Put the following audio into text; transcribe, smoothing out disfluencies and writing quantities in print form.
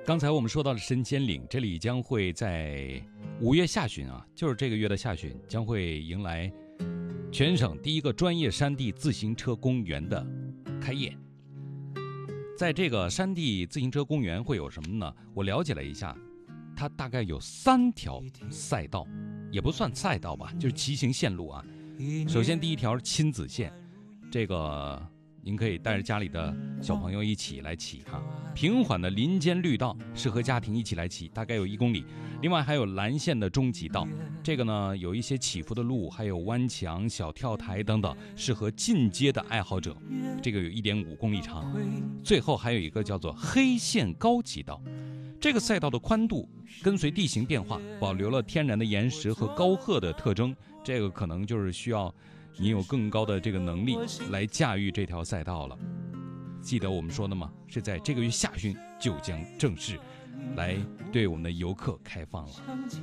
刚才我们说到了神仙岭，这里将会在5月下旬就是这个月的下旬，将会迎来全省第一个专业山地自行车公园的开业。在这个山地自行车公园会有什么呢？我了解了一下，它大概有3条赛道，也不算赛道吧，就是骑行线路首先第一条亲子线，这个您可以带着家里的小朋友一起来骑平缓的林间绿道，适合家庭一起来骑，大概有1公里。另外还有蓝线的终极道，这个呢有一些起伏的路，还有弯墙、小跳台等等，适合进阶的爱好者，这个有1.5公里长。最后还有一个叫做黑线高级道，这个赛道的宽度跟随地形变化，保留了天然的岩石和高壑的特征，这个可能就是需要你有更高的这个能力来驾驭这条赛道了。记得我们说的吗？是在这个月下旬就将正式来对我们的游客开放了。